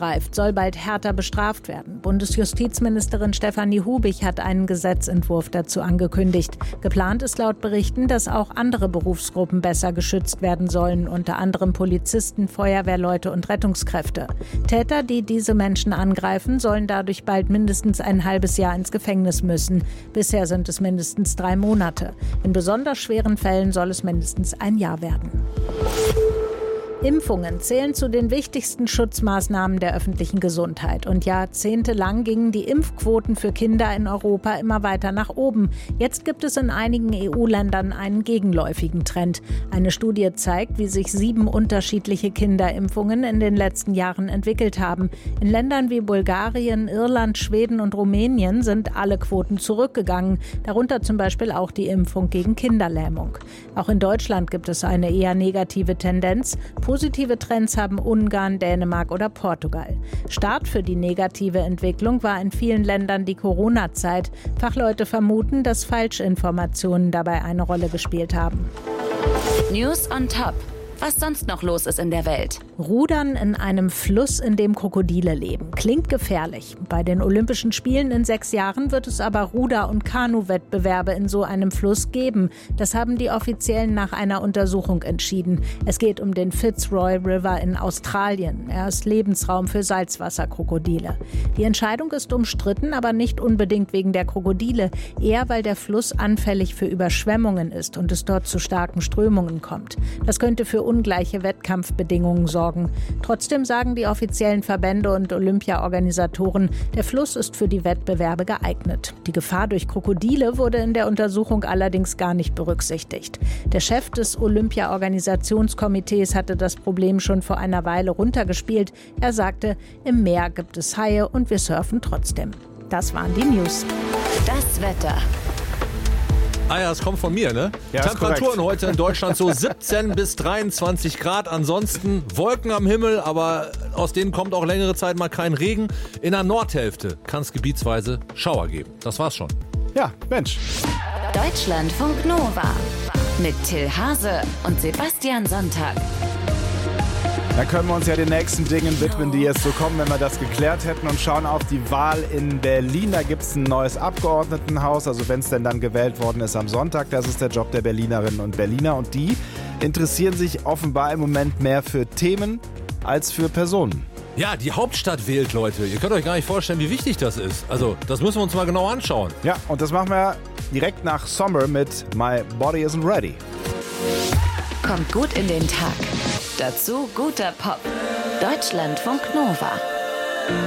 angreift, soll bald härter bestraft werden. Bundesjustizministerin Stefanie Hubig hat einen Gesetzentwurf dazu angekündigt. Geplant ist laut Berichten, dass auch andere Berufsgruppen besser geschützt werden sollen, unter anderem Polizisten, Feuerwehrleute und Rettungskräfte. Täter, die diese Menschen angreifen, sollen dadurch bald mindestens ein halbes Jahr ins Gefängnis müssen. Bisher sind es mindestens 3 Monate. In besonders schweren Fällen soll es mindestens ein Jahr werden. Impfungen zählen zu den wichtigsten Schutzmaßnahmen der öffentlichen Gesundheit. Und jahrzehntelang gingen die Impfquoten für Kinder in Europa immer weiter nach oben. Jetzt gibt es in einigen EU-Ländern einen gegenläufigen Trend. Eine Studie zeigt, wie sich 7 unterschiedliche Kinderimpfungen in den letzten Jahren entwickelt haben. In Ländern wie Bulgarien, Irland, Schweden und Rumänien sind alle Quoten zurückgegangen. Darunter zum Beispiel auch die Impfung gegen Kinderlähmung. Auch in Deutschland gibt es eine eher negative Tendenz. Positive Trends haben Ungarn, Dänemark oder Portugal. Start für die negative Entwicklung war in vielen Ländern die Corona-Zeit. Fachleute vermuten, dass Falschinformationen dabei eine Rolle gespielt haben. News on Top. Was sonst noch los ist in der Welt. Rudern in einem Fluss, in dem Krokodile leben. Klingt gefährlich. Bei den Olympischen Spielen in 6 Jahren wird es aber Ruder- und Kanu-Wettbewerbe in so einem Fluss geben. Das haben die Offiziellen nach einer Untersuchung entschieden. Es geht um den Fitzroy River in Australien. Er ist Lebensraum für Salzwasserkrokodile. Die Entscheidung ist umstritten, aber nicht unbedingt wegen der Krokodile. Eher, weil der Fluss anfällig für Überschwemmungen ist und es dort zu starken Strömungen kommt. Das könnte für ungleiche Wettkampfbedingungen sorgen. Trotzdem sagen die offiziellen Verbände und Olympiaorganisatoren, der Fluss ist für die Wettbewerbe geeignet. Die Gefahr durch Krokodile wurde in der Untersuchung allerdings gar nicht berücksichtigt. Der Chef des Olympia-Organisationskomitees hatte das Problem schon vor einer Weile runtergespielt. Er sagte, im Meer gibt es Haie und wir surfen trotzdem. Das waren die News. Das Wetter. Ja, es kommt von mir, ne? Ja, Temperaturen heute in Deutschland so 17 bis 23 Grad. Ansonsten Wolken am Himmel, aber aus denen kommt auch längere Zeit mal kein Regen. In der Nordhälfte kann es gebietsweise Schauer geben. Das war's schon. Ja, Mensch. Deutschlandfunk Nova. Mit Till Hase und Sebastian Sonntag. Da können wir uns ja den nächsten Dingen widmen, die jetzt so kommen, wenn wir das geklärt hätten, und schauen auf die Wahl in Berlin. Da gibt es ein neues Abgeordnetenhaus, also wenn es denn dann gewählt worden ist am Sonntag. Das ist der Job der Berlinerinnen und Berliner, und die interessieren sich offenbar im Moment mehr für Themen als für Personen. Ja, die Hauptstadt wählt, Leute. Ihr könnt euch gar nicht vorstellen, wie wichtig das ist. Also, das müssen wir uns mal genau anschauen. Ja, und das machen wir direkt nach Sommer mit My Body Isn't Ready. Kommt gut in den Tag. Dazu guter Pop. Deutschlandfunk Nova.